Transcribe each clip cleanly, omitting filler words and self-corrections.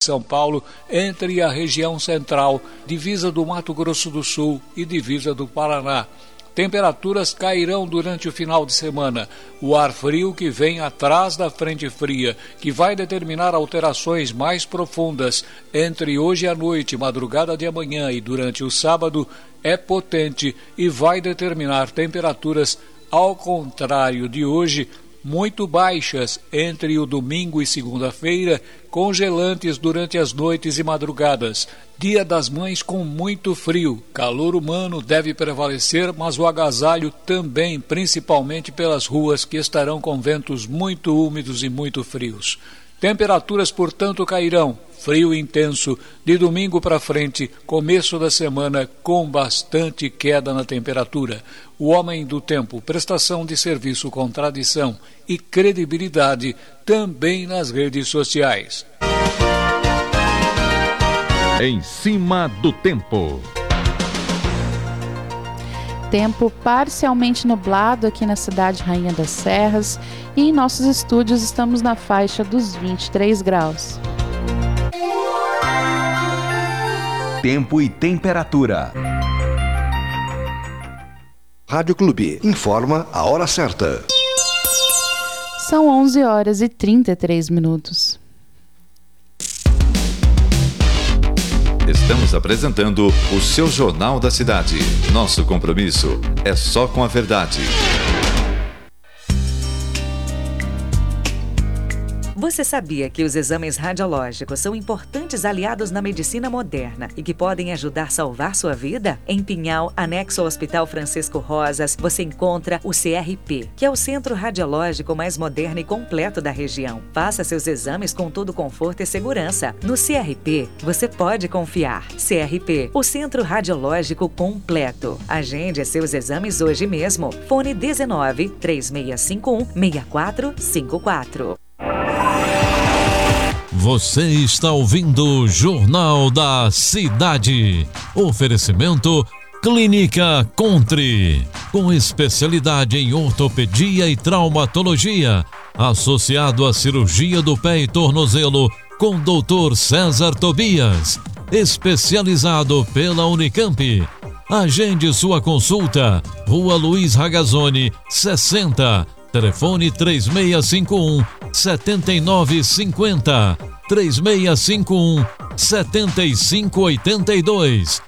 São Paulo, entre a região central, divisa do Mato Grosso do Sul e divisa do Paraná. Temperaturas cairão durante o final de semana. O ar frio que vem atrás da frente fria, que vai determinar alterações mais profundas entre hoje à noite, madrugada de amanhã e durante o sábado, é potente e vai determinar temperaturas, ao contrário de hoje, muito baixas entre o domingo e segunda-feira, congelantes durante as noites e madrugadas. Dia das Mães com muito frio. Calor humano deve prevalecer, mas o agasalho também, principalmente pelas ruas que estarão com ventos muito úmidos e muito frios. Temperaturas, portanto, cairão. Frio intenso, de domingo para frente, começo da semana, com bastante queda na temperatura. O Homem do Tempo, prestação de serviço com tradição e credibilidade também nas redes sociais. Em cima do tempo. Tempo parcialmente nublado aqui na cidade Rainha das Serras e em nossos estúdios estamos na faixa dos 23 graus. Tempo e temperatura. Rádio Clube informa a hora certa. São 11 horas e 33 minutos. Estamos apresentando o seu Jornal da Cidade. Nosso compromisso é só com a verdade. Você sabia que os exames radiológicos são importantes aliados na medicina moderna e que podem ajudar a salvar sua vida? Em Pinhal, anexo ao Hospital Francisco Rosas, você encontra o CRP, que é o centro radiológico mais moderno e completo da região. Faça seus exames com todo conforto e segurança. No CRP, você pode confiar. CRP, o centro radiológico completo. Agende seus exames hoje mesmo. Fone 19 3651 6454. Você está ouvindo o Jornal da Cidade. Oferecimento Clínica Country, com especialidade em ortopedia e traumatologia, associado à cirurgia do pé e tornozelo, com Dr. César Tobias, especializado pela Unicamp. Agende sua consulta, Rua Luiz Ragazzoni, 60, telefone 3651-7950, 3651-7582,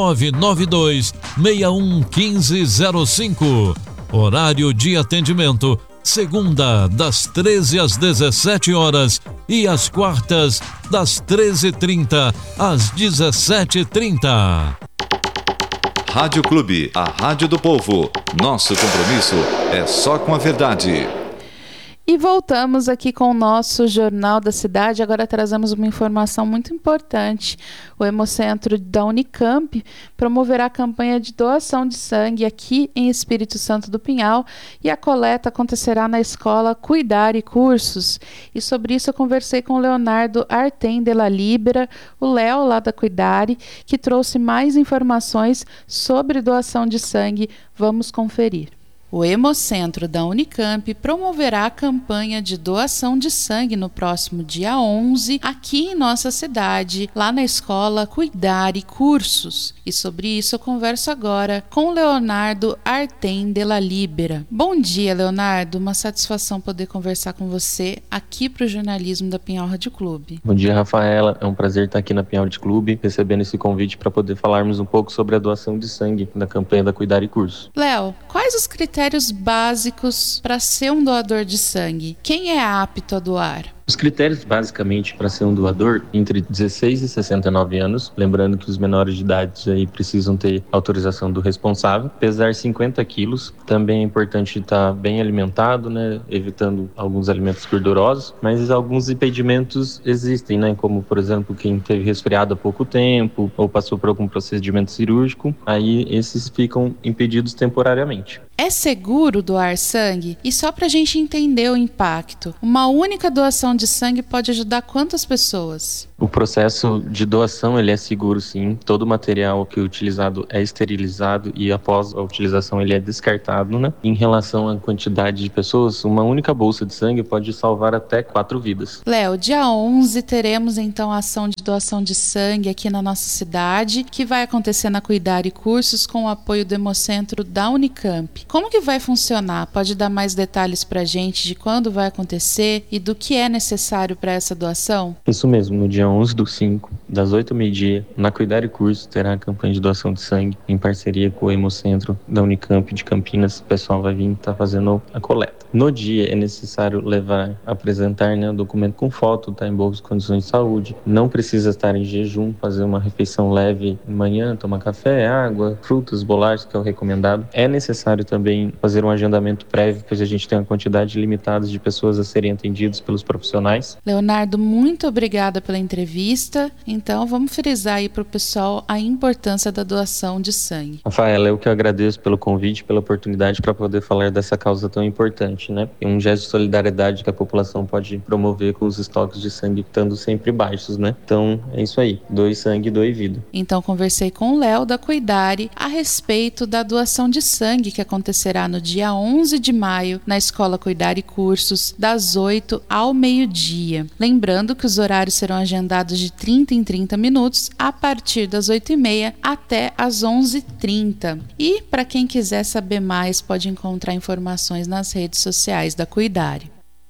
992-611505. Horário de atendimento, segunda, das 13 às 17 horas e às quartas, das 13h30 às 17h30. Rádio Clube, a rádio do povo. Nosso compromisso é só com a verdade. E voltamos aqui com o nosso Jornal da Cidade. Agora trazemos uma informação muito importante. O Hemocentro da Unicamp promoverá a campanha de doação de sangue aqui em Espírito Santo do Pinhal e a coleta acontecerá na escola Cuidar e Cursos. E sobre isso eu conversei com o Leonardo Artem de la Libera, o Léo lá da Cuidare, que trouxe mais informações sobre doação de sangue. Vamos conferir. O Hemocentro da Unicamp promoverá a campanha de doação de sangue no próximo dia 11, aqui em nossa cidade, lá na escola Cuidar e Cursos. E sobre isso eu converso agora com Leonardo Artem de la Libera. Bom dia, Leonardo. Uma satisfação poder conversar com você aqui para o jornalismo da Pinhal Rádio Clube. Bom dia, Rafaela. É um prazer estar aqui na Pinhal Rádio Clube, recebendo esse convite para poder falarmos um pouco sobre a doação de sangue da campanha da Cuidar e Cursos. Léo, quais os critérios básicos para ser um doador de sangue? Quem é apto a doar? Os critérios, basicamente, para ser um doador, entre 16 e 69 anos, lembrando que os menores de idade aí precisam ter autorização do responsável, pesar 50 quilos, também é importante estar bem alimentado, né, evitando alguns alimentos gordurosos, mas alguns impedimentos existem, né, como, por exemplo, quem teve resfriado há pouco tempo, ou passou por algum procedimento cirúrgico, aí esses ficam impedidos temporariamente. É seguro doar sangue? E só para a gente entender o impacto, uma única doação de sangue pode ajudar quantas pessoas? O processo de doação ele é seguro, sim. Todo o material que é utilizado é esterilizado e após a utilização ele é descartado, né? Em relação à quantidade de pessoas, uma única bolsa de sangue pode salvar até 4 vidas. Léo, dia 11 teremos então a ação de doação de sangue aqui na nossa cidade, que vai acontecer na Cuidar e Cursos com o apoio do Hemocentro da Unicamp. Como que vai funcionar? Pode dar mais detalhes pra gente de quando vai acontecer e do que é necessário para essa doação? Isso mesmo, no dia 11/5, das 8 ao meio-dia, na Cuidar e Cursos terá a campanha de doação de sangue em parceria com o Hemocentro da Unicamp de Campinas. O pessoal vai vir estar fazendo a coleta. No dia é necessário apresentar, né, o documento com foto, tá em boas condições de saúde. Não precisa estar em jejum, fazer uma refeição leve de manhã, tomar café, água, frutas, bolachas, que é o recomendado. É necessário também fazer um agendamento prévio, pois a gente tem uma quantidade limitada de pessoas a serem atendidas pelos profissionais. Leonardo, muito obrigada pela entrevista. Então, vamos frisar aí para o pessoal a importância da doação de sangue. Rafaela, eu que agradeço pelo convite, pela oportunidade para poder falar dessa causa tão importante, né? É um gesto de solidariedade que a população pode promover com os estoques de sangue estando sempre baixos, né? Então, é isso aí. Doe sangue, doe vida. Então, conversei com o Léo da Cuidare a respeito da doação de sangue que acontecerá no dia 11 de maio na Escola Cuidar e Cursos, das 8 ao meio-dia. Lembrando que os horários serão agendados de 30 em 30 minutos a partir das 8h30 até as 11h30. E para quem quiser saber mais, pode encontrar informações nas redes sociais da Cuidare.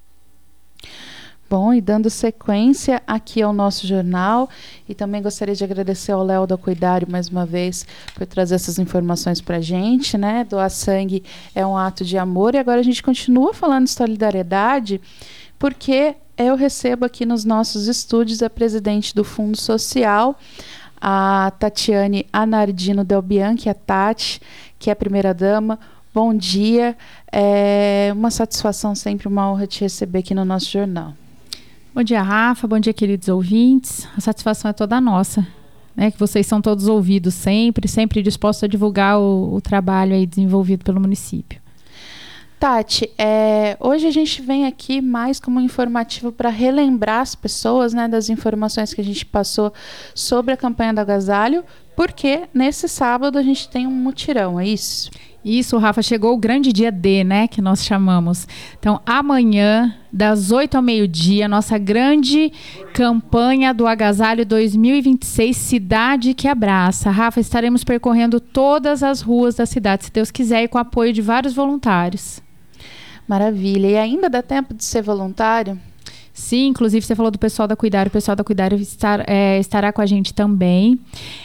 Bom, e dando sequência aqui ao nosso jornal, e também gostaria de agradecer ao Léo da Cuidare mais uma vez por trazer essas informações para a gente, né? Doar sangue é um ato de amor, e agora a gente continua falando de solidariedade, porque eu recebo aqui nos nossos estúdios a presidente do Fundo Social, a Tatiane Anardino Del Bianchi, a Tati, que é a primeira-dama. Bom dia, é uma satisfação, sempre uma honra te receber aqui no nosso jornal. Bom dia, Rafa. Bom dia, queridos ouvintes. A satisfação é toda nossa, né? Que vocês são todos ouvidos sempre dispostos a divulgar o trabalho aí desenvolvido pelo município. Tati, hoje a gente vem aqui mais como informativo para relembrar as pessoas, né, das informações que a gente passou sobre a campanha do agasalho, porque nesse sábado a gente tem um mutirão, é isso? Isso, Rafa, chegou o grande dia D, né, que nós chamamos. Então, amanhã, das 8 ao meio-dia, nossa grande campanha do Agasalho 2026, Cidade que Abraça. Rafa, estaremos percorrendo todas as ruas da cidade, se Deus quiser, e com apoio de vários voluntários. Maravilha. E ainda dá tempo de ser voluntário? Sim, inclusive você falou do pessoal da Cuidar, o pessoal da Cuidar estará com a gente também.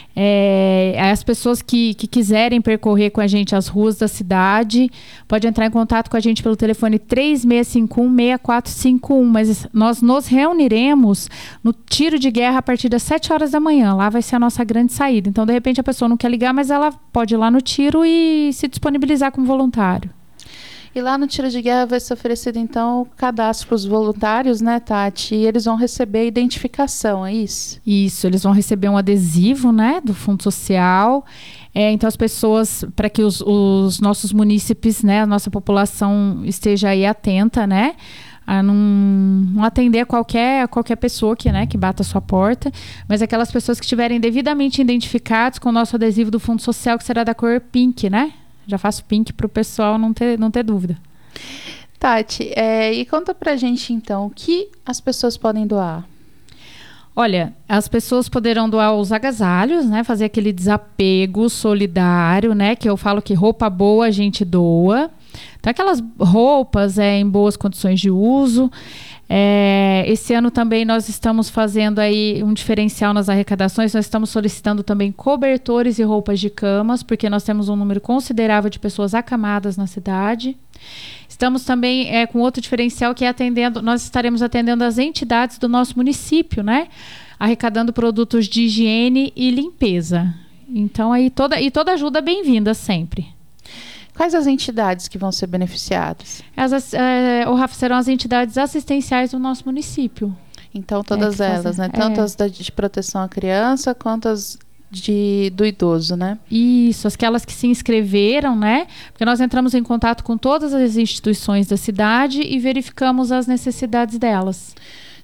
As pessoas que quiserem percorrer com a gente as ruas da cidade, pode entrar em contato com a gente pelo telefone 3651-6451, mas nós nos reuniremos no tiro de guerra a partir das 7 horas da manhã, lá vai ser a nossa grande saída. Então, de repente, a pessoa não quer ligar, mas ela pode ir lá no tiro e se disponibilizar como voluntário. E lá no Tiro de Guerra vai ser oferecido, então, o cadastro para os voluntários, né, Tati? E eles vão receber a identificação, é isso? Isso, eles vão receber um adesivo, né, do Fundo Social. Então, as pessoas, para que os nossos munícipes, né, a nossa população esteja aí atenta, né, a não atender qualquer pessoa que bata a sua porta, mas aquelas pessoas que estiverem devidamente identificadas com o nosso adesivo do Fundo Social, que será da cor pink, né? Já faço pink para o pessoal não ter dúvida. Tati, e conta pra gente então, o que as pessoas podem doar? Olha, as pessoas poderão doar os agasalhos, né? Fazer aquele desapego solidário, né? Que eu falo que roupa boa a gente doa. Então, aquelas roupas em boas condições de uso. Esse ano também nós estamos fazendo aí um diferencial nas arrecadações. Nós estamos solicitando também cobertores e roupas de camas, porque nós temos um número considerável de pessoas acamadas na cidade. Estamos também com outro diferencial que nós estaremos atendendo as entidades do nosso município, né? Arrecadando produtos de higiene e limpeza. Então, aí toda ajuda é bem-vinda sempre. Quais as entidades que vão ser beneficiadas? Rafa, serão as entidades assistenciais do nosso município. Então, todas elas, né? Tanto as de proteção à criança, quanto as do idoso, né? Isso, aquelas que se inscreveram, né? Porque nós entramos em contato com todas as instituições da cidade e verificamos as necessidades delas.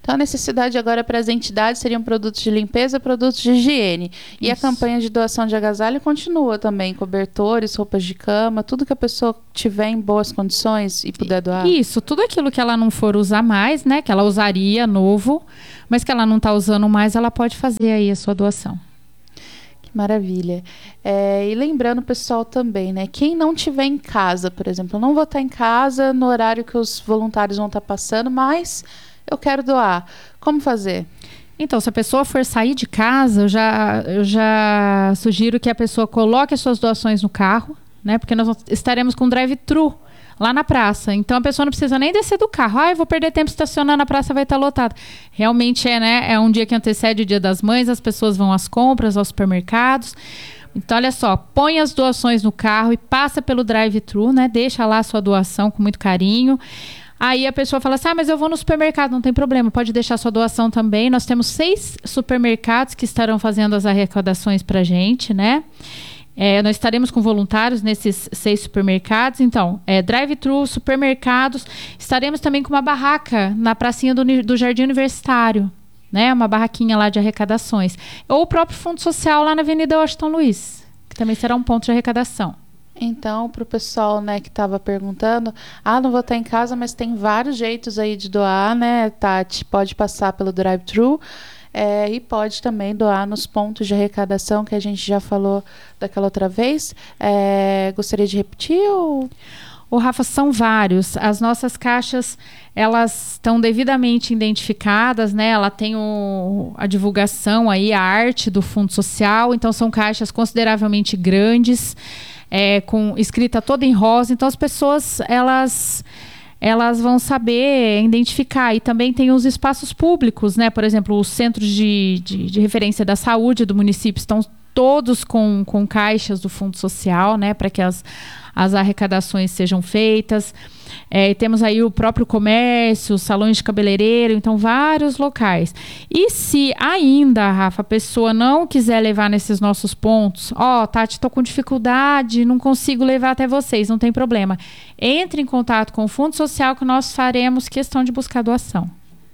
Então, a necessidade agora para as entidades seriam produtos de limpeza, produtos de higiene. E a campanha de doação de agasalho continua também, cobertores, roupas de cama, tudo que a pessoa tiver em boas condições e puder doar. Isso, tudo aquilo que ela não for usar mais, né, que ela usaria novo, mas que ela não está usando mais, ela pode fazer aí a sua doação. Maravilha. E lembrando, pessoal, também, né? Quem não estiver em casa, por exemplo, eu não vou estar em casa no horário que os voluntários vão estar passando, mas eu quero doar. Como fazer? Então, se a pessoa for sair de casa, eu já sugiro que a pessoa coloque as suas doações no carro, né? Porque nós estaremos com drive-thru lá na praça. Então, a pessoa não precisa nem descer do carro. Eu vou perder tempo estacionando, a praça vai estar lotada. Realmente é um dia que antecede o Dia das Mães, as pessoas vão às compras, aos supermercados. Então, olha só, põe as doações no carro e passa pelo drive-thru, né? Deixa lá a sua doação com muito carinho. Aí a pessoa fala assim, mas eu vou no supermercado, não tem problema, pode deixar sua doação também. Nós temos 6 supermercados que estarão fazendo as arrecadações pra gente, né? Nós estaremos com voluntários nesses 6 supermercados. Então, drive-thru, supermercados. Estaremos também com uma barraca na pracinha do Jardim Universitário, né? Uma barraquinha lá de arrecadações. Ou o próprio Fundo Social lá na Avenida Washington Luiz, que também será um ponto de arrecadação. Então, para o pessoal, né, que estava perguntando, não vou estar em casa, mas tem vários jeitos aí de doar, né, Tati? Pode passar pelo drive-thru. E pode também doar nos pontos de arrecadação que a gente já falou daquela outra vez. Gostaria de repetir? Rafa, são vários. As nossas caixas, elas estão devidamente identificadas, né? Ela tem a divulgação aí, a arte do Fundo Social. Então, são caixas consideravelmente grandes, com escrita toda em rosa. Então, as pessoas, elas vão saber identificar. E também tem os espaços públicos, né? Por exemplo, os centros de referência da saúde do município estão todos com caixas do Fundo Social, né? Para que as arrecadações sejam feitas. Temos aí o próprio comércio, salões de cabeleireiro, então vários locais. E se ainda, Rafa, a pessoa não quiser levar nesses nossos pontos, Tati, estou com dificuldade, não consigo levar até vocês, não tem problema. Entre em contato com o Fundo Social que nós faremos questão de buscar doação.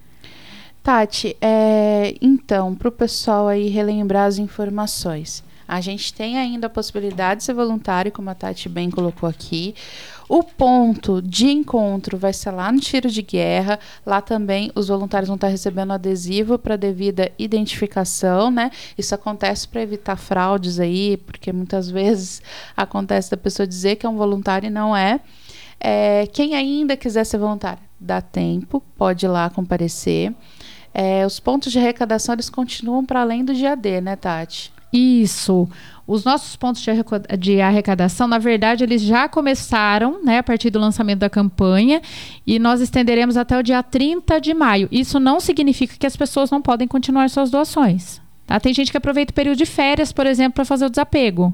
Tati, então, para o pessoal aí relembrar as informações. A gente tem ainda a possibilidade de ser voluntário, como a Tati bem colocou aqui. O ponto de encontro vai ser lá no Tiro de Guerra. Lá também os voluntários vão estar recebendo adesivo para devida identificação, né? Isso acontece para evitar fraudes aí, porque muitas vezes acontece da pessoa dizer que é um voluntário e não é. Quem ainda quiser ser voluntário, dá tempo, pode ir lá comparecer. Os pontos de arrecadação, eles continuam para além do dia D, né, Tati? Isso. Os nossos pontos de arrecadação, na verdade, eles já começaram, né, a partir do lançamento da campanha, e nós estenderemos até o dia 30 de maio. Isso não significa que as pessoas não podem continuar suas doações. Tá? Tem gente que aproveita o período de férias, por exemplo, para fazer o desapego.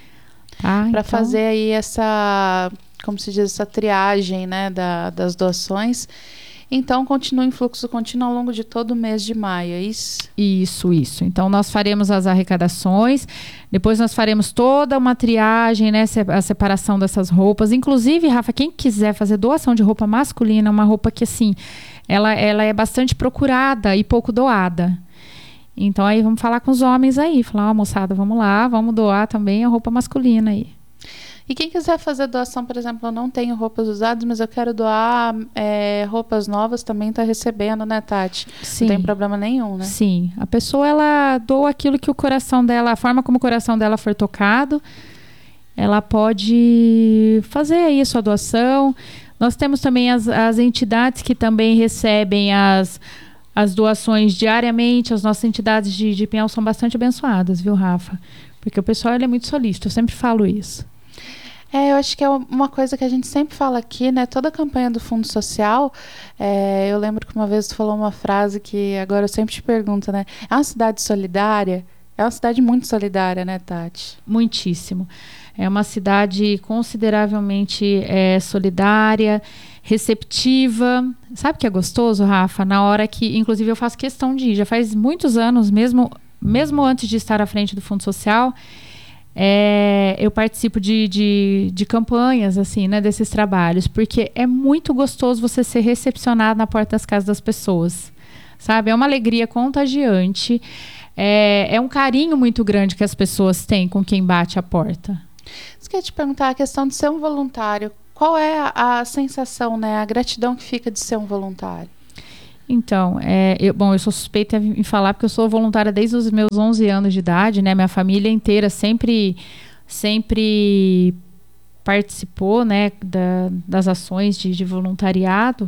Tá? Para fazer aí essa, como se diz, essa triagem, né, das doações. Então, continua em fluxo contínuo ao longo de todo o mês de maio, é isso? Isso. Então, nós faremos as arrecadações, depois nós faremos toda uma triagem, né, a separação dessas roupas. Inclusive, Rafa, quem quiser fazer doação de roupa masculina, uma roupa que, assim, ela é bastante procurada e pouco doada. Então, aí vamos falar com os homens aí, falar, moçada, vamos lá, vamos doar também a roupa masculina aí. E quem quiser fazer doação, por exemplo, eu não tenho roupas usadas, mas eu quero doar roupas novas, também está recebendo, né, Tati? Sim. Não tem problema nenhum, né? Sim. A pessoa, ela doa aquilo que o coração dela, a forma como o coração dela for tocado, ela pode fazer aí a sua doação. Nós temos também as entidades que também recebem as doações diariamente. As nossas entidades de Pinhal são bastante abençoadas, viu, Rafa? Porque o pessoal, ele é muito solícito, eu sempre falo isso. Eu acho que é uma coisa que a gente sempre fala aqui, né? Toda a campanha do Fundo Social, eu lembro que uma vez tu falou uma frase que agora eu sempre te pergunto, né? É uma cidade solidária? É uma cidade muito solidária, né, Tati? Muitíssimo. É uma cidade consideravelmente solidária, receptiva. Sabe o que é gostoso, Rafa? Na hora que, inclusive, eu faço questão de ir. Já faz muitos anos, mesmo antes de estar à frente do Fundo Social, eu participo de campanhas, assim, né, desses trabalhos, porque é muito gostoso você ser recepcionado na porta das casas das pessoas. sabe? É uma alegria contagiante. É um carinho muito grande que as pessoas têm com quem bate a porta. Eu queria te perguntar a questão de ser um voluntário. Qual é a sensação, né? A gratidão que fica de ser um voluntário? Então, eu sou suspeita em falar porque eu sou voluntária desde os meus 11 anos de idade, né? Minha família inteira sempre participou, né, das ações de voluntariado.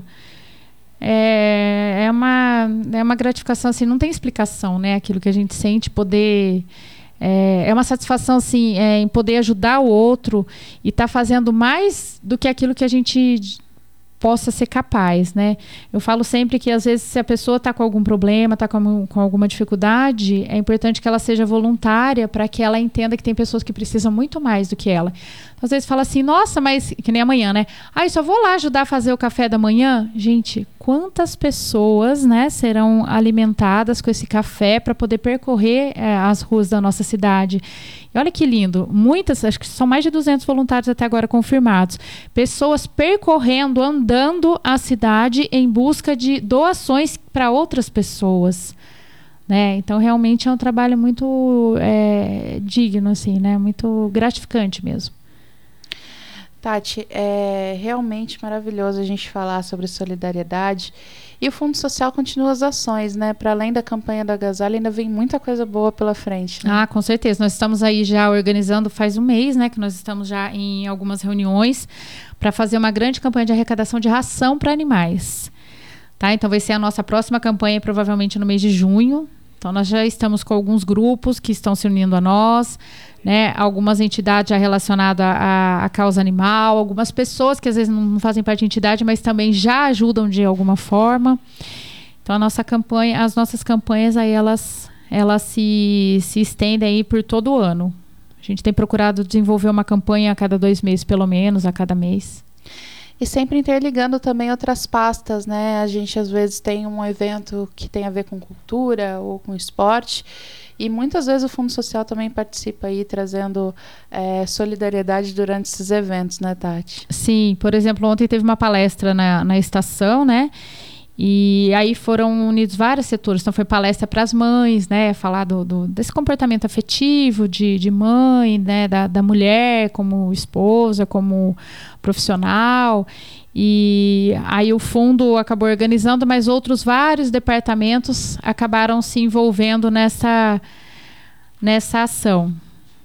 É uma gratificação, assim, não tem explicação, né? Aquilo que a gente sente, poder... É uma satisfação, assim, em poder ajudar o outro e estar fazendo mais do que aquilo que a gente possa ser capaz, né? Eu falo sempre que, às vezes, se a pessoa está com algum problema, está com alguma dificuldade, é importante que ela seja voluntária para que ela entenda que tem pessoas que precisam muito mais do que ela. Então, às vezes fala assim, nossa, mas... Que nem amanhã, né? Eu só vou lá ajudar a fazer o café da manhã? Gente, quantas pessoas, né, serão alimentadas com esse café para poder percorrer as ruas da nossa cidade? E olha que lindo, muitas, acho que são mais de 200 voluntários até agora confirmados. Pessoas percorrendo, andando a cidade em busca de doações para outras pessoas, né? Então, realmente é um trabalho muito digno, assim, né? Muito gratificante mesmo. Tati, é realmente maravilhoso a gente falar sobre solidariedade. E o Fundo Social continua as ações, né? Para além da campanha do agasalho, ainda vem muita coisa boa pela frente, né? Com certeza. Nós estamos aí já organizando faz um mês, né? Que nós estamos já em algumas reuniões para fazer uma grande campanha de arrecadação de ração para animais. Tá? Então vai ser a nossa próxima campanha, provavelmente no mês de junho. Então nós já estamos com alguns grupos que estão se unindo a nós, né? Algumas entidades já relacionadas à causa animal, algumas pessoas que às vezes não fazem parte de entidade, mas também já ajudam de alguma forma. Então as nossas campanhas aí elas se estendem aí por todo o ano. A gente tem procurado desenvolver uma campanha a cada 2 meses, pelo menos, a cada mês. E sempre interligando também outras pastas, né? A gente às vezes tem um evento que tem a ver com cultura ou com esporte, e muitas vezes o Fundo Social também participa aí, trazendo solidariedade durante esses eventos, né, Tati? Sim, por exemplo, ontem teve uma palestra na estação, né? E aí foram unidos vários setores. Então foi palestra para as mães, né? Falar desse comportamento afetivo de mãe, né? Da mulher como esposa, como profissional. E aí o fundo acabou organizando, mas outros vários departamentos acabaram se envolvendo nessa ação.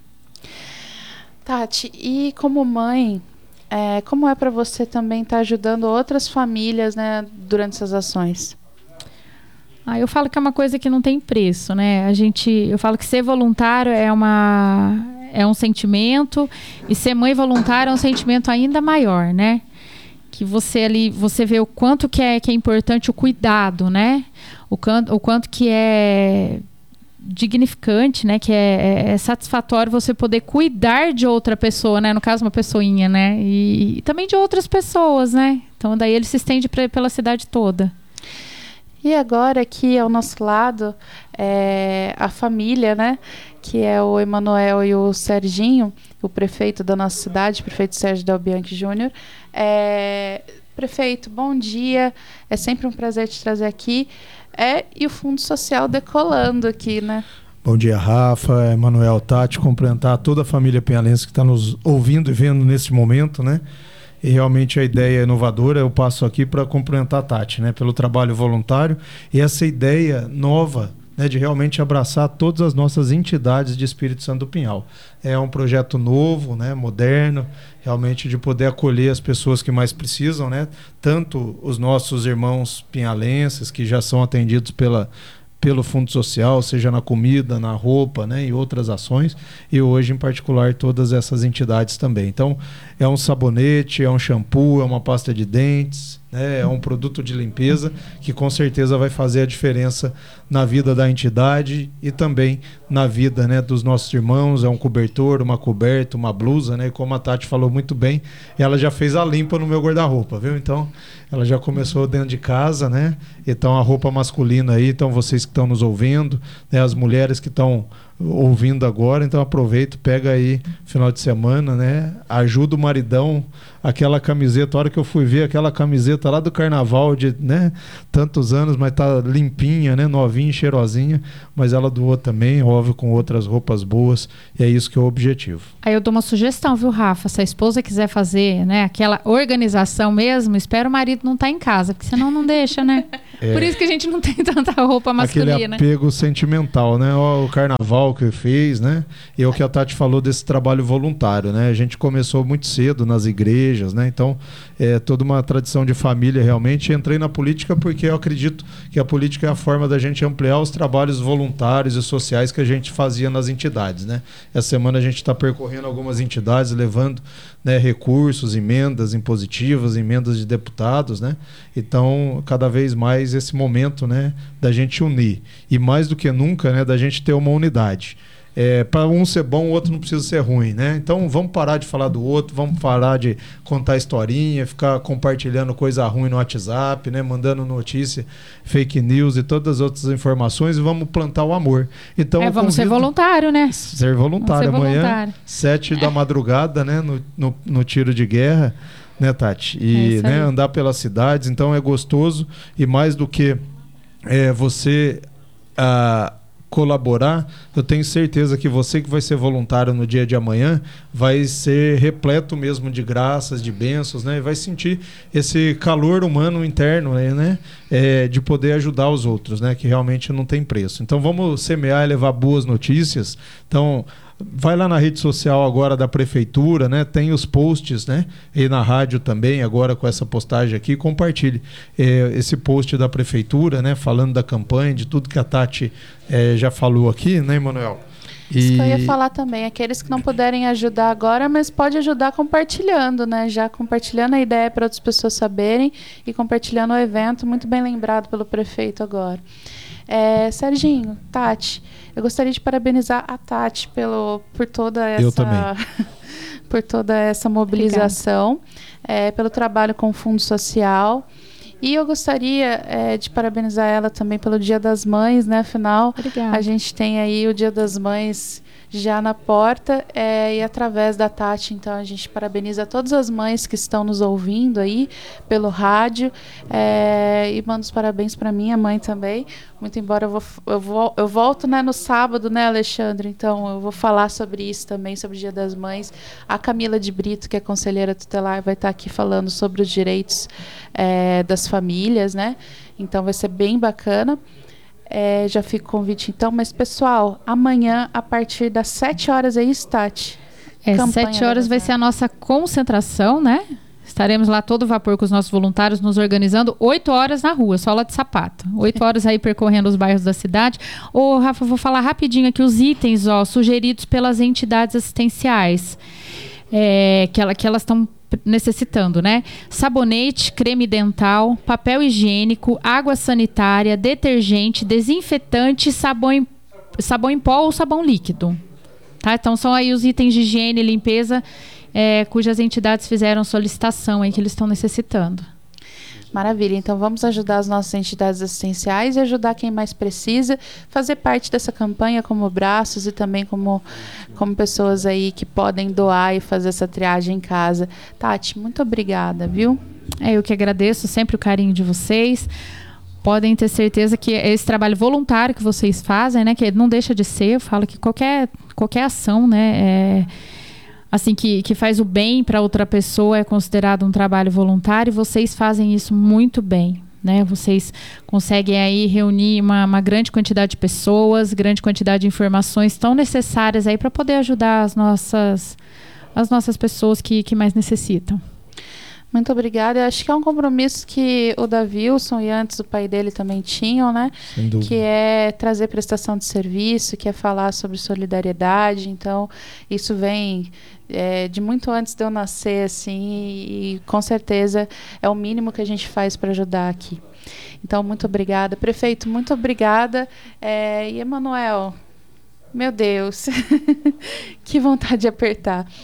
Tati, e como mãe, como é para você também estar ajudando outras famílias, né, durante essas ações? Eu falo que é uma coisa que não tem preço, né? Eu falo que ser voluntário é um sentimento, e ser mãe voluntária é um sentimento ainda maior, né? Que você vê o quanto que é importante o cuidado, né? O quanto que é dignificante, né? Que é satisfatório você poder cuidar de outra pessoa, né? No caso, uma pessoinha, né? E também de outras pessoas, né? Então, daí ele se estende pela cidade toda. E agora, aqui ao nosso lado, a família, né? Que é o Emanuel e o Serginho, o prefeito da nossa cidade, o prefeito Sérgio Del Bianchi Júnior. Prefeito, bom dia. É sempre um prazer te trazer aqui. E o Fundo Social decolando aqui, né? Bom dia, Rafa, Emanuel, Tati, cumprimentar toda a família penhalense que está nos ouvindo e vendo nesse momento, né? E realmente a ideia é inovadora. Eu passo aqui para cumprimentar a Tati, né? Pelo trabalho voluntário e essa ideia nova, né, de realmente abraçar todas as nossas entidades de Espírito Santo do Pinhal. É um projeto novo, né, moderno, realmente de poder acolher as pessoas que mais precisam, né, tanto os nossos irmãos pinhalenses que já são atendidos pelo Fundo Social, seja na comida, na roupa, né, e outras ações, e hoje em particular todas essas entidades também. Então é um sabonete, é um shampoo, é uma pasta de dentes, né, é um produto de limpeza que com certeza vai fazer a diferença na vida da entidade e também na vida, né, dos nossos irmãos. É um cobertor, uma coberta, uma blusa, né, e como a Tati falou muito bem, ela já fez a limpa no meu guarda-roupa, viu? Então ela já começou dentro de casa, né? Então a roupa masculina aí, então vocês que estão nos ouvindo, né, as mulheres que estão ouvindo agora, então aproveita, pega aí final de semana, né? Ajuda o maridão, aquela camiseta, a hora que eu fui ver aquela camiseta lá do carnaval de, né, tantos anos, mas tá limpinha, né, novinha, cheirosinha, mas ela doou também, óbvio, com outras roupas boas, e é isso que é o objetivo. Aí eu dou uma sugestão, viu, Rafa? Se a esposa quiser fazer, né, aquela organização mesmo, espera o marido não estar em casa, porque senão não deixa, né? Por isso que a gente não tem tanta roupa masculina. Aquele apego sentimental, né? O carnaval que fez, né? E o que a Tati falou desse trabalho voluntário, né? A gente começou muito cedo nas igrejas, né? Então, é toda uma tradição de família realmente. Entrei na política porque eu acredito que a política é a forma da gente ampliar os trabalhos voluntários e sociais que a gente fazia nas entidades, né? Essa semana a gente está percorrendo algumas entidades, levando, né, recursos, emendas impositivas, emendas de deputados, né? Então, cada vez mais esse momento, né, da gente unir. E mais do que nunca, né, da gente ter uma unidade. Para um ser bom, o outro não precisa ser ruim, né? Então vamos parar de falar do outro, vamos parar de contar historinha, ficar compartilhando coisa ruim no WhatsApp, né? Mandando notícia, fake news e todas as outras informações, e vamos plantar o amor. Então, vamos ser voluntário, né? Ser voluntário. Vamos ser amanhã, voluntário. 7 da madrugada, né? No tiro de guerra, né, Tati? E né, andar pelas cidades, então é gostoso, e mais do que você colaborar, eu tenho certeza que você que vai ser voluntário no dia de amanhã vai ser repleto mesmo de graças, de bênçãos, né? E vai sentir esse calor humano interno, né? De poder ajudar os outros, né? Que realmente não tem preço. Então vamos semear e levar boas notícias. Então vai lá na rede social agora da prefeitura, né? Tem os posts, né? E na rádio também, agora com essa postagem aqui, compartilhe esse post da prefeitura, né? Falando da campanha, de tudo que a Tati já falou aqui, né, Emanuel? Isso que eu ia falar também, aqueles que não puderem ajudar agora, mas pode ajudar compartilhando, né? Já compartilhando a ideia para outras pessoas saberem e compartilhando o evento, muito bem lembrado pelo prefeito agora. Serginho, Tati, eu gostaria de parabenizar a Tati por toda essa mobilização, pelo trabalho com o Fundo Social. E eu gostaria de parabenizar ela também pelo Dia das Mães, né? Afinal, a gente tem aí o Dia das Mães já na porta, e através da Tati, então a gente parabeniza todas as mães que estão nos ouvindo aí pelo rádio, e manda os parabéns para minha mãe também, muito embora eu volto, né, no sábado, né, Alexandre, então eu vou falar sobre isso também, sobre o Dia das Mães. A Camila de Brito, que é conselheira tutelar, vai estar aqui falando sobre os direitos das famílias, né, então vai ser bem bacana. Já fica o convite então, mas pessoal, amanhã a partir das 7 horas aí, Tati. 7 horas vai ser a nossa concentração, né? Estaremos lá todo vapor com os nossos voluntários nos organizando, 8 horas na rua, sola de sapato. 8 horas aí percorrendo os bairros da cidade. Rafa, eu vou falar rapidinho aqui os itens sugeridos pelas entidades assistenciais que elas estão necessitando, né? Sabonete, creme dental, papel higiênico, água sanitária, detergente, desinfetante, sabão em pó ou sabão líquido. Tá? Então são aí os itens de higiene e limpeza cujas entidades fizeram solicitação aí que eles estão necessitando. Maravilha, então vamos ajudar as nossas entidades assistenciais e ajudar quem mais precisa, fazer parte dessa campanha como braços e também como pessoas aí que podem doar e fazer essa triagem em casa. Tati, muito obrigada, viu? Eu que agradeço sempre o carinho de vocês. Podem ter certeza que esse trabalho voluntário que vocês fazem, né, que não deixa de ser, eu falo que qualquer ação, né, assim, que faz o bem para outra pessoa é considerado um trabalho voluntário, e vocês fazem isso muito bem, né? Vocês conseguem aí reunir uma grande quantidade de pessoas, grande quantidade de informações tão necessárias aí para poder ajudar as nossas pessoas que mais necessitam. Muito obrigada. Eu acho que é um compromisso que o Davilson e antes o pai dele também tinham, né? Sem dúvida. Que é trazer prestação de serviço, que é falar sobre solidariedade. Então, isso vem de muito antes de eu nascer, assim, e com certeza é o mínimo que a gente faz para ajudar aqui. Então, muito obrigada. Prefeito, muito obrigada. E Emanuel, meu Deus, que vontade de apertar.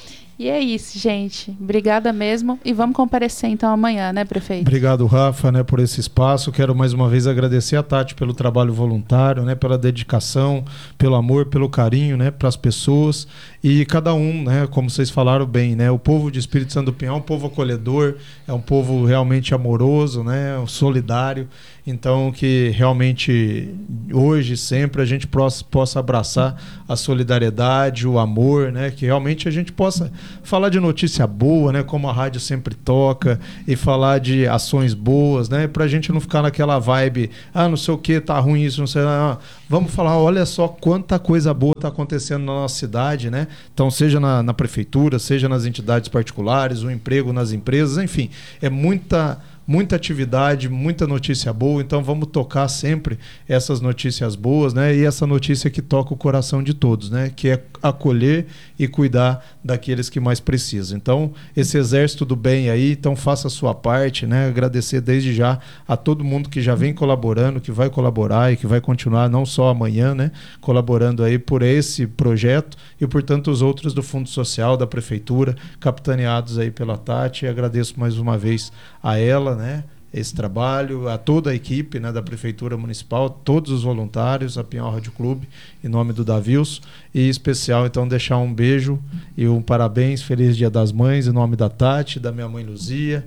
E é isso, gente. Obrigada mesmo. E vamos comparecer então amanhã, né, prefeito? Obrigado, Rafa, né, por esse espaço. Quero mais uma vez agradecer a Tati pelo trabalho voluntário, né, pela dedicação, pelo amor, pelo carinho, né, para as pessoas. E cada um, né, como vocês falaram bem, né, o povo de Espírito Santo do Pinhal é um povo acolhedor, é um povo realmente amoroso, né, solidário. Então, que realmente hoje, sempre, a gente possa abraçar a solidariedade, o amor, né? Que realmente a gente possa falar de notícia boa, né? Como a rádio sempre toca, e falar de ações boas, né? Pra gente não ficar naquela vibe, não sei o que, tá ruim isso, não sei lá. Vamos falar, olha só quanta coisa boa tá acontecendo na nossa cidade, né? Então, seja na prefeitura, seja nas entidades particulares, o emprego nas empresas, enfim, é muita atividade, muita notícia boa, então vamos tocar sempre essas notícias boas, né? E essa notícia que toca o coração de todos, né? Que é acolher e cuidar daqueles que mais precisam. Então, esse exército do bem aí, então faça a sua parte, né? Agradecer desde já a todo mundo que já vem colaborando, que vai colaborar e que vai continuar, não só amanhã, né? Colaborando aí por esse projeto e por tantos outros do Fundo Social, da Prefeitura, capitaneados aí pela Tati. E agradeço mais uma vez a ela, né, esse trabalho, a toda a equipe, né, da Prefeitura Municipal, todos os voluntários, a Pinhal Rádio Clube, em nome do Davilson, e em especial, então, deixar um beijo e um parabéns, feliz Dia das Mães, em nome da Tati, da minha mãe Luzia,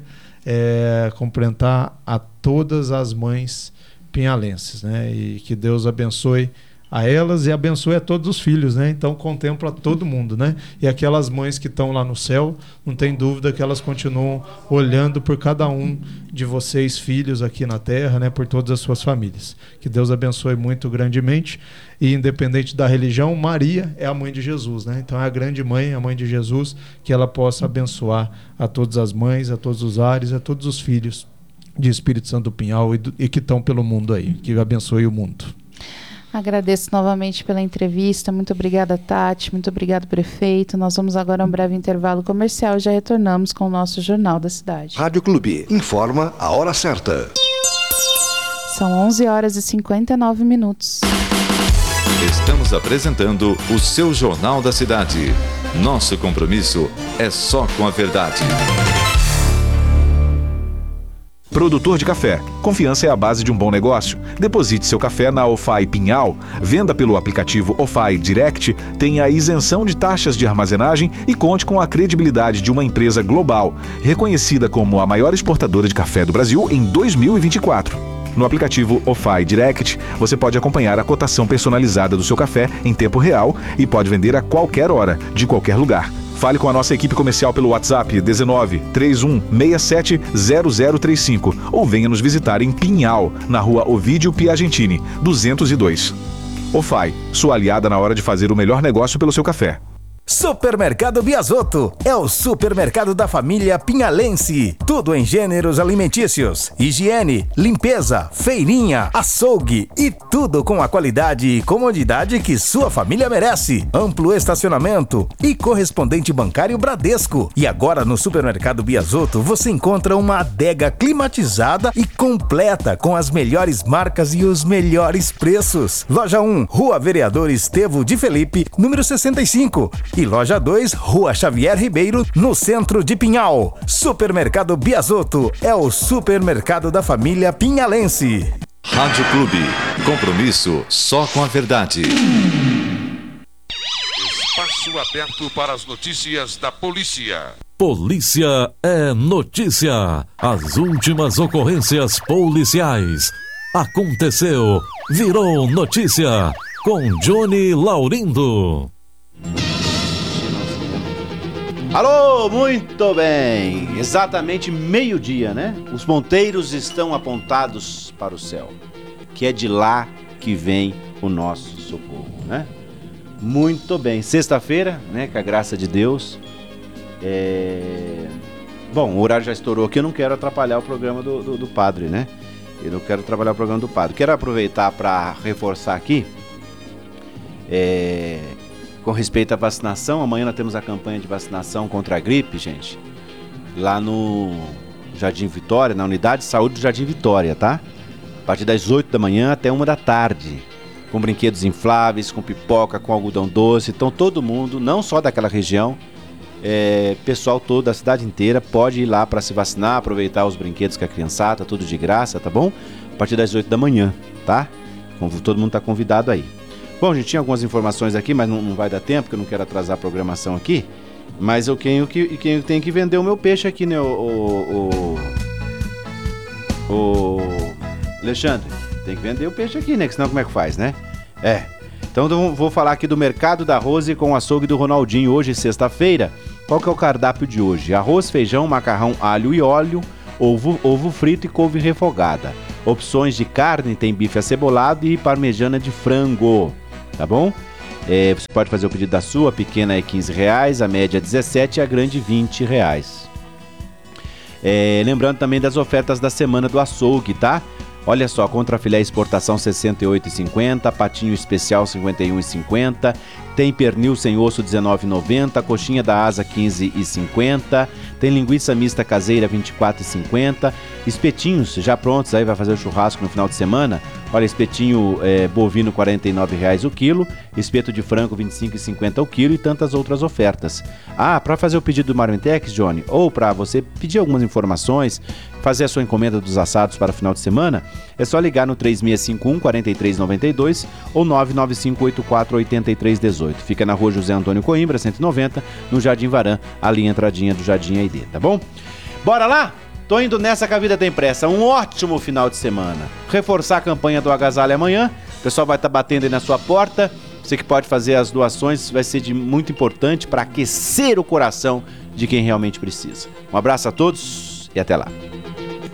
cumprimentar a todas as mães pinhalenses, né, e que Deus abençoe a elas e abençoe a todos os filhos, né? Então contempla todo mundo, né? E aquelas mães que estão lá no céu, não tem dúvida que elas continuam olhando por cada um de vocês, filhos aqui na terra, né? Por todas as suas famílias. Que Deus abençoe muito grandemente. E independente da religião, Maria é a mãe de Jesus, né? Então é a grande mãe, a mãe de Jesus, que ela possa abençoar a todas as mães, a todos os ares, a todos os filhos de Espírito Santo do Pinhal e que estão pelo mundo aí. Que abençoe o mundo. Agradeço novamente pela entrevista. Muito obrigada, Tati. Muito obrigado, prefeito. Nós vamos agora a um breve intervalo comercial e já retornamos com o nosso Jornal da Cidade. Rádio Clube informa a hora certa. São 11 horas e 59 minutos. Estamos apresentando o seu Jornal da Cidade. Nosso compromisso é só com a verdade. Produtor de café. Confiança é a base de um bom negócio. Deposite seu café na OFAI Pinhal, venda pelo aplicativo OFAI Direct, tenha isenção de taxas de armazenagem e conte com a credibilidade de uma empresa global, reconhecida como a maior exportadora de café do Brasil em 2024. No aplicativo OFAI Direct, você pode acompanhar a cotação personalizada do seu café em tempo real e pode vender a qualquer hora, de qualquer lugar. Fale com a nossa equipe comercial pelo WhatsApp 19 31 67 0035 ou venha nos visitar em Pinhal, na rua Ovídio Piagentini, 202. OFAI, sua aliada na hora de fazer o melhor negócio pelo seu café. Supermercado Biasotto é o supermercado da família pinhalense. Tudo em gêneros alimentícios, higiene, limpeza, feirinha, açougue e tudo com a qualidade e comodidade que sua família merece. Amplo estacionamento e correspondente bancário Bradesco. E agora no Supermercado Biasotto você encontra uma adega climatizada e completa com as melhores marcas e os melhores preços. Loja 1, Rua Vereador Estevo de Felipe, número 65. E loja 2, Rua Xavier Ribeiro, no centro de Pinhal. Supermercado Biasotto é o supermercado da família pinhalense. Rádio Clube, compromisso só com a verdade. Espaço aberto para as notícias da polícia. Polícia é notícia. As últimas ocorrências policiais. Aconteceu, virou notícia. Com Johnny Laurindo. Alô, muito bem, exatamente meio-dia, né? Os ponteiros estão apontados para o céu, que é de lá que vem o nosso socorro, né? Muito bem, sexta-feira, né? Com a graça de Deus. Bom, o horário já estourou aqui, eu não quero atrapalhar o programa do padre, né? Eu não quero atrapalhar o programa do padre. Quero aproveitar para reforçar aqui, com respeito à vacinação. Amanhã nós temos a campanha de vacinação contra a gripe, gente, lá no Jardim Vitória, na Unidade de Saúde do Jardim Vitória, tá? A partir das 8 da manhã até 1 da tarde, com brinquedos infláveis, com pipoca, com algodão doce. Então todo mundo, não só daquela região, pessoal todo da cidade inteira pode ir lá para se vacinar, aproveitar os brinquedos com a criançada, tudo de graça, tá bom? A partir das 8 da manhã, tá? Todo mundo tá convidado aí. Bom, gente, tinha algumas informações aqui, mas não vai dar tempo, porque eu não quero atrasar a programação aqui. Mas eu tenho que vender o meu peixe aqui, né, o Alexandre? Tem que vender o peixe aqui, né? Que senão como é que faz, né? Então eu vou falar aqui do Mercado da Rose com o açougue do Ronaldinho, hoje, sexta-feira. Qual que é o cardápio de hoje? Arroz, feijão, macarrão, alho e óleo, ovo frito e couve refogada. Opções de carne, tem bife acebolado e parmegiana de frango, tá bom? Você pode fazer o pedido da sua, a pequena é R$15, a média é R$17 e a grande R$20. Lembrando também das ofertas da semana do açougue, tá? Olha só, contrafilé exportação R$ 68,50, patinho especial R$ 51,50, tem pernil sem osso R$ 19,90, coxinha da asa R$ 15,50, tem linguiça mista caseira R$ 24,50, espetinhos já prontos, aí vai fazer o churrasco no final de semana. Olha, espetinho bovino R$ 49,00 o quilo, espeto de frango R$ 25,50 o quilo e tantas outras ofertas. Para fazer o pedido do Marmitex, Johnny, ou para você pedir algumas informações, fazer a sua encomenda dos assados para o final de semana, é só ligar no 3651-4392 ou 995848318. Fica na rua José Antônio Coimbra, 190, no Jardim Varan, ali entradinha do Jardim AID, tá bom? Bora lá? Tô indo nessa que a vida tem pressa. Um ótimo final de semana. Reforçar a campanha do Agasalho amanhã. O pessoal vai estar batendo aí na sua porta. Você que pode fazer as doações, vai ser muito importante para aquecer o coração de quem realmente precisa. Um abraço a todos e até lá.